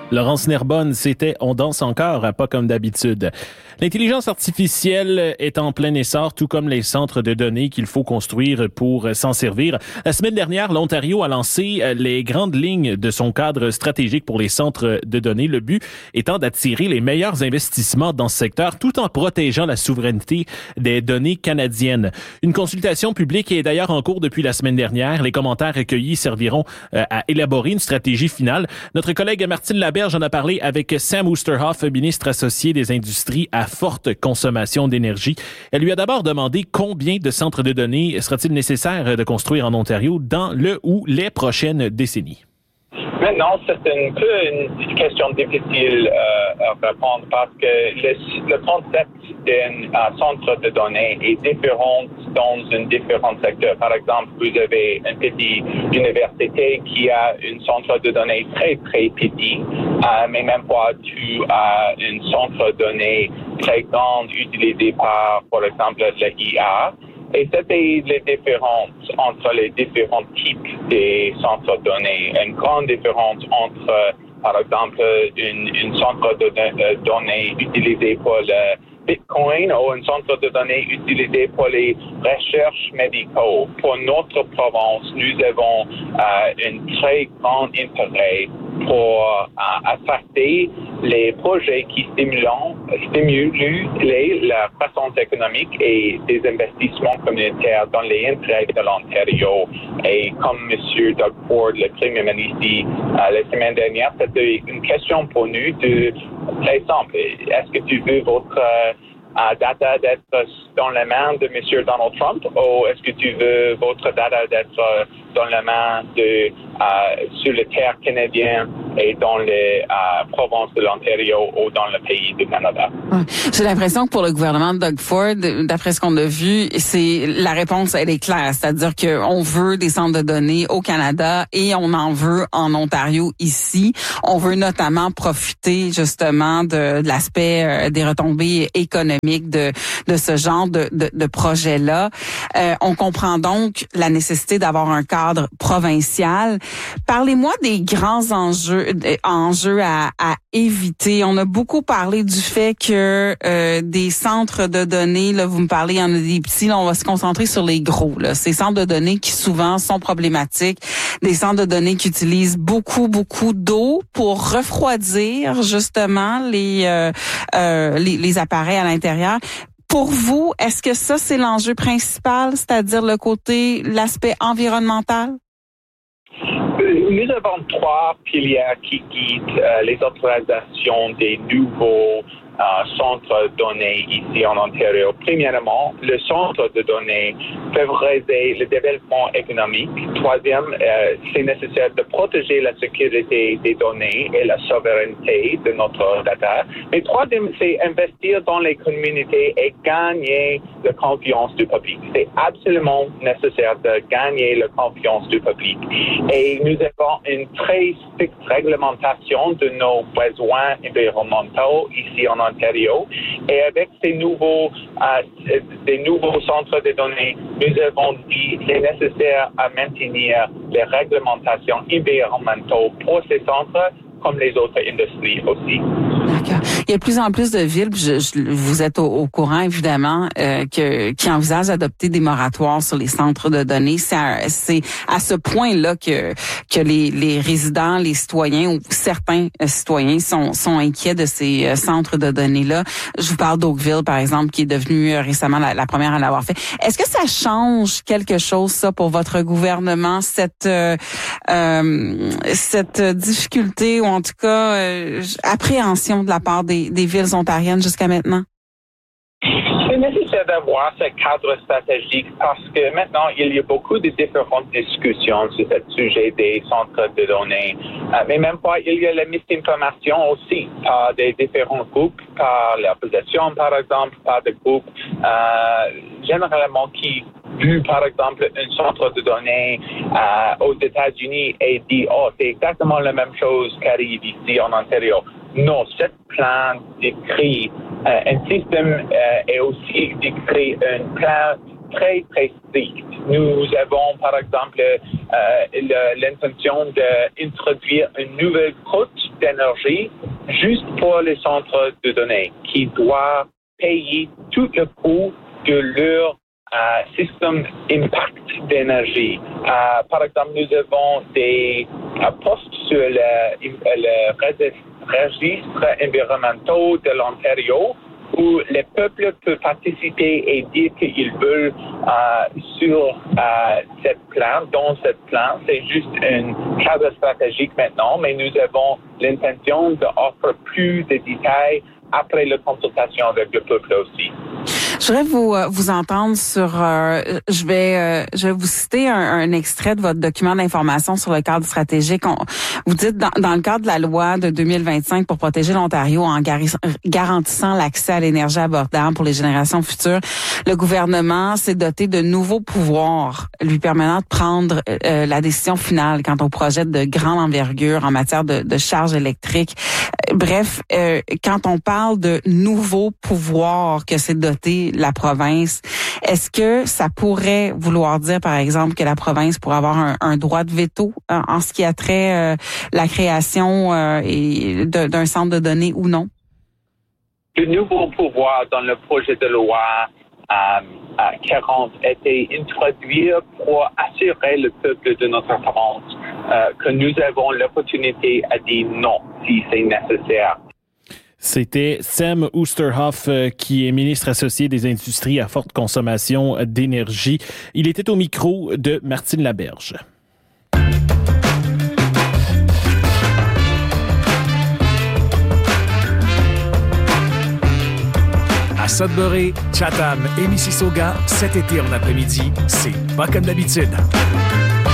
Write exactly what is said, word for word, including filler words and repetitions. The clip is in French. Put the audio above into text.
Laurence Nerbonne, c'était « On danse encore », pas comme d'habitude. L'intelligence artificielle est en plein essor, tout comme les centres de données qu'il faut construire pour s'en servir. La semaine dernière, l'Ontario a lancé les grandes lignes de son cadre stratégique pour les centres de données. Le but étant d'attirer les meilleurs investissements dans ce secteur, tout en protégeant la souveraineté des données canadiennes. Une consultation publique est d'ailleurs en cours depuis la semaine dernière. Les commentaires recueillis serviront à élaborer une stratégie finale. Notre collègue Martine Laberge en a parlé avec Sam Oosterhoff, ministre associé des Industries à forte consommation d'énergie. Elle lui a d'abord demandé combien de centres de données sera-t-il nécessaire de construire en Ontario dans le ou les prochaines décennies. Maintenant, c'est un peu une question difficile euh, à répondre parce que le, le concept d'un uh, centre de données est différent dans un différent secteur. Par exemple, vous avez une petite université qui a un centre de données très, très petit, euh, mais même pas tu as un centre de données très grand utilisé par, par exemple, l'I A. Et c'était les différences entre les différents types de centres de données. Une grande différence entre, par exemple, une, une centre de données utilisé pour le Bitcoin ou un centre de données utilisé pour les recherches médicaux. Pour notre province, nous avons euh, un très grand intérêt pour euh, affecter les projets qui stimulent, stimulent les, la croissance économique et des investissements communautaires dans les intérêts de l'Ontario. Et comme M. Doug Ford, le Premier ministre, dit euh, la semaine dernière, c'était une question pour nous de très simple. Est-ce que tu veux votre euh, Uh, data d'être dans la main de M. Donald Trump ou est-ce que tu veux votre data d'être uh, dans la main de uh, sur la terre canadienne et dans les uh, provinces de l'Ontario ou dans le pays du Canada? J'ai l'impression que pour le gouvernement de Doug Ford, d'après ce qu'on a vu, c'est la réponse, elle est claire, c'est-à-dire qu'on veut des centres de données au Canada et on en veut en Ontario ici. On veut notamment profiter justement de, de l'aspect euh, des retombées économiques de de ce genre de de, de projet-là. Euh, on comprend donc la nécessité d'avoir un cadre provincial. Parlez-moi des grands enjeux enjeux à, à éviter. On a beaucoup parlé du fait que euh, des centres de données, là, vous me parlez, il y en a des petits, là, on va se concentrer sur les gros. Là. Ces centres de données qui souvent sont problématiques, des centres de données qui utilisent beaucoup, beaucoup d'eau pour refroidir justement les euh, euh, les, les appareils à l'intérieur. Pour vous, est-ce que ça, c'est l'enjeu principal, c'est-à-dire le côté, l'aspect environnemental? Nous avons trois piliers qui guident euh, les autorisations des nouveaux euh, centres de données ici en Ontario. Premièrement, le centre de données favoriser le développement économique. Troisième, euh, c'est nécessaire de protéger la sécurité des données et la souveraineté de notre data. Et troisième, c'est investir dans les communautés et gagner la confiance du public. C'est absolument nécessaire de gagner la confiance du public. Et nous avons une très stricte réglementation de nos besoins environnementaux ici en Ontario. Et avec ces nouveaux, euh, des nouveaux centres de données, nous avons dit qu'il est nécessaire à maintenir les réglementations environnementales pour ces centres comme les autres industries aussi. D'accord. Il y a de plus en plus de villes, je, je, vous êtes au, au courant évidemment, euh, que, qui envisagent d'adopter des moratoires sur les centres de données. C'est à, c'est à ce point-là que, que les, les résidents, les citoyens ou certains citoyens sont, sont inquiets de ces euh, centres de données-là. Je vous parle d'Oakville, par exemple, qui est devenue euh, récemment la, la première à l'avoir fait. Est-ce que ça change quelque chose, ça, pour votre gouvernement, cette, euh, euh, cette difficulté ou en tout cas euh, appréhension de la part des, des villes ontariennes jusqu'à maintenant? C'est nécessaire d'avoir ce cadre stratégique parce que maintenant, il y a beaucoup de différentes discussions sur ce sujet des centres de données. Euh, mais même pas, il y a la misinformation aussi par des différents groupes, par l'opposition, par exemple, par des groupes euh, généralement qui vu, par exemple, un centre de données euh, aux États-Unis et dit, oh, c'est exactement la même chose qui arrive ici en Ontario. Non, cette plan décrit euh, un système euh, et aussi décrit un plan très, très strict. Nous avons, par exemple, euh, le, l'intention d'introduire une nouvelle cote d'énergie juste pour les centres de données qui doivent payer tout le coût de leur euh, système impact d'énergie. Euh, par exemple, nous avons des euh, postes sur le, le registre environnemental de l'Ontario où les peuples peuvent participer et dire qu'ils veulent euh, sur euh, cette plan, dans cette plan. C'est juste un cadre stratégique maintenant, mais nous avons l'intention d'offrir plus de détails après la consultation avec le peuple aussi. Je voudrais vous vous entendre sur. Euh, je vais euh, je vais vous citer un, un extrait de votre document d'information sur le cadre stratégique. On, vous dites dans, dans le cadre de la loi de deux mille vingt-cinq pour protéger l'Ontario en gar- garantissant l'accès à l'énergie abordable pour les générations futures, le gouvernement s'est doté de nouveaux pouvoirs lui permettant de prendre euh, la décision finale quant au projet de grande envergure en matière de, de charge électrique. Bref, euh, quand on parle de nouveaux pouvoirs que s'est doté la province, est-ce que ça pourrait vouloir dire, par exemple, que la province pourrait avoir un, un droit de veto en, en ce qui a trait euh, la création euh, et de, d'un centre de données ou non? Le nouveau pouvoir dans le projet de loi euh, quarante était introduit pour assurer le peuple de notre province euh, que nous avons l'opportunité à dire non si c'est nécessaire. C'était Sam Oosterhoff, qui est ministre associé des industries à forte consommation d'énergie. Il était au micro de Martine Laberge. À Sudbury, Chatham et Mississauga, cet été en après-midi, c'est pas comme d'habitude.